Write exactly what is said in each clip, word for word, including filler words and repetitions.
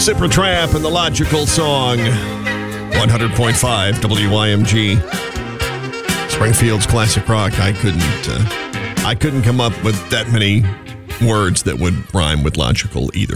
Supertramp and the Logical Song. one hundred point five W Y M G. Springfield's classic rock. I couldn't, uh, I couldn't come up with that many words that would rhyme with logical either.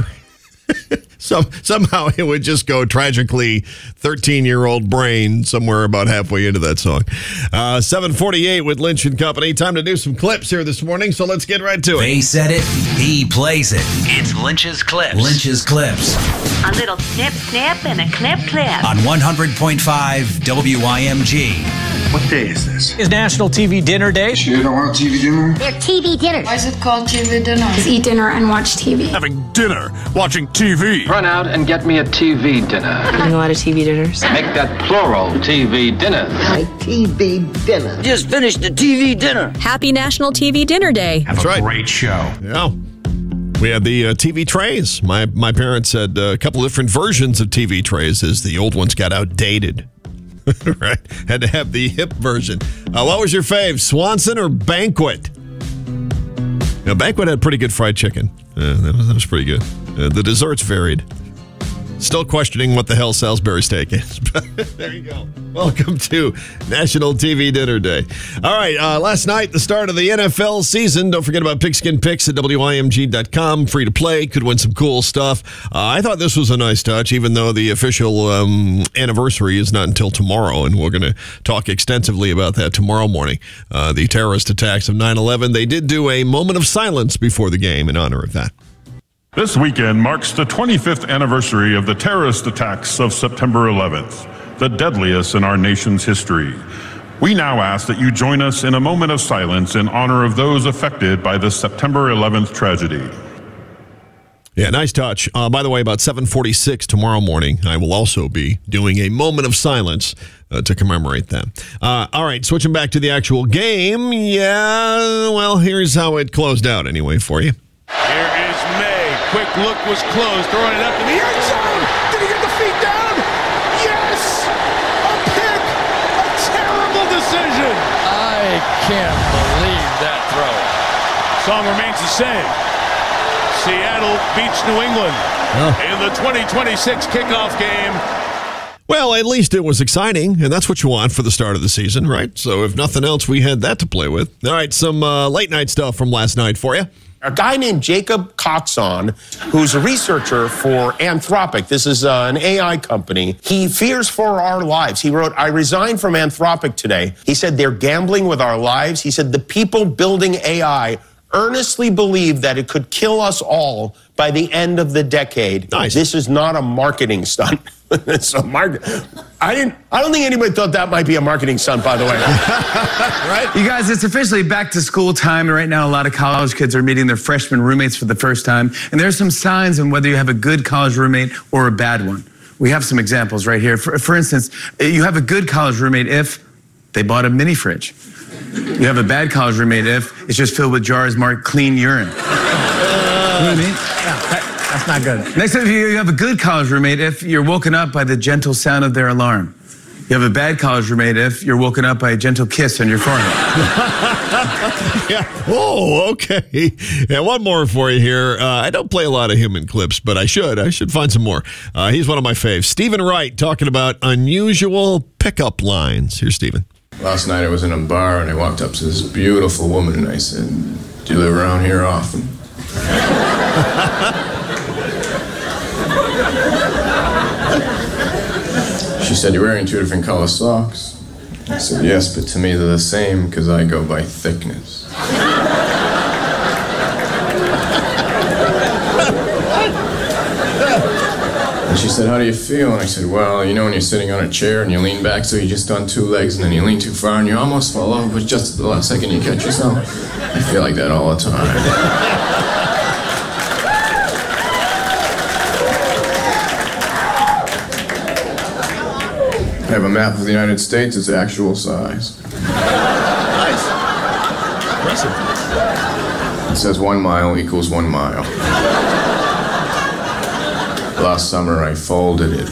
So somehow it would just go tragically thirteen-year-old brain somewhere about halfway into that song. Uh, seven forty-eight with Lynch and Company. Time to do some clips here this morning, so let's get right to it. They said it, he plays it. It's Lynch's Clips. Lynch's Clips. A little snip, snip, and a clip, clip. On one hundred point five W Y M G. What day is this? Is National T V Dinner Day. You don't want T V dinner? They're T V dinners. Why is it called T V dinner? Just eat dinner and watch T V. Having dinner, watching T V. Run out and get me a T V dinner. Eating a lot of T V dinners. Make that plural, T V dinner. My T V dinner. Just finished the T V dinner. Happy National T V Dinner Day. Have That's a right. great show. Yeah. We had the uh, T V trays. My my parents had uh, a couple of different versions of T V trays as the old ones got outdated. Right? Had to have the hip version. Uh, what was your fave, Swanson or Banquet? Now, Banquet had pretty good fried chicken. Uh, that, was, that was pretty good. Uh, the desserts varied. Still questioning what the hell Salisbury steak is. But there you go. Welcome to National T V Dinner Day. All right, uh, last night, the start of the N F L season. Don't forget about Pigskin Picks at W Y M G dot com. Free to play. Could win some cool stuff. Uh, I thought this was a nice touch, even though the official um, anniversary is not until tomorrow, and we're going to talk extensively about that tomorrow morning. Uh, the terrorist attacks of nine eleven. They did do a moment of silence before the game in honor of that. This weekend marks the twenty-fifth anniversary of the terrorist attacks of September eleventh, the deadliest in our nation's history. We now ask that you join us in a moment of silence in honor of those affected by the September eleventh tragedy. Yeah, nice touch. Uh, by the way, about seven forty-six tomorrow morning, I will also be doing a moment of silence uh, to commemorate them. Uh, all right, switching back to the actual game. Yeah, well, here's how it closed out anyway for you. Here is May. Quick look was closed, throwing it up in the end zone. Did he get the feet down? Yes! A pick! A terrible decision! I can't believe that throw. Song remains the same. Seattle beats New England oh. in the twenty twenty-six kickoff game. Well, at least it was exciting, and that's what you want for the start of the season, right? So if nothing else, we had that to play with. All right, some uh, late night stuff from last night for you. A guy named Jacob Coxon, who's a researcher for Anthropic. This is uh, an A I company. He fears for our lives. He wrote, I resigned from Anthropic today. He said they're gambling with our lives. He said the people building A I earnestly believe that it could kill us all by the end of the decade. Nice. This is not a marketing stunt. It's a market. I didn't. I don't think anybody thought that might be a marketing stunt, by the way. Right? You guys, it's officially back to school time. Right now, a lot of college kids are meeting their freshman roommates for the first time. And there's some signs on whether you have a good college roommate or a bad one. We have some examples right here. For, for instance, you have a good college roommate if they bought a mini fridge. You have a bad college roommate if it's just filled with jars marked clean urine. You know what I mean? Yeah, that, that's not good. Next up, you have a good college roommate if you're woken up by the gentle sound of their alarm. You have a bad college roommate if you're woken up by a gentle kiss on your forehead. Yeah. Oh, okay. Yeah, one more for you here. Uh, I don't play a lot of him in clips, but I should. I should find some more. Uh, he's one of my faves. Stephen Wright talking about unusual pickup lines. Here's Stephen. Last night I was in a bar and I walked up to this beautiful woman and I said, do you live around here often? She said, you're wearing two different color socks. I said, yes, but to me they're the same because I go by thickness. And she said, how do you feel? And I said, well, you know when you're sitting on a chair and you lean back so you just on two legs and then you lean too far and you almost fall over, but just at the last second you catch yourself? I feel like that all the time. I have a map of the United States. It's actual size. Nice. Impressive. It says one mile equals one mile. Last summer, I folded it.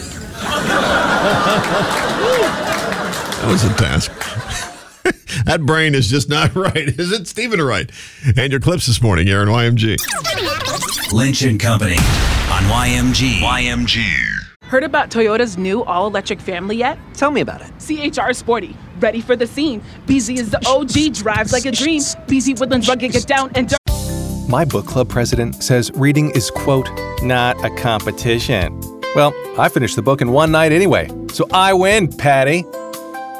That was a task. That brain is just not right, is it? Stephen Wright. And your clips this morning, Aaron Y M G. Lynch and Company on Y M G. Y M G. Heard about Toyota's new all-electric family yet? Tell me about it. C H R Sporty, ready for the scene. B Z is the O G, drives like a dream. B Z Woodlands rugged, get down and dirt. My book club president says reading is, quote, not a competition. Well, I finished the book in one night anyway, so I win, Patty.